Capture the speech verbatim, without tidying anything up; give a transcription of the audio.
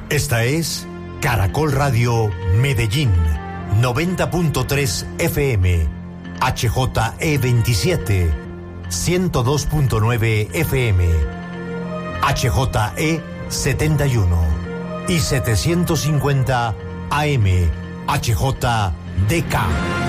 Esta es Caracol Radio Medellín, noventa punto tres F M, H J E veintisiete, ciento dos punto nueve F M, H J E setenta y uno y setecientos cincuenta A M, H J D K.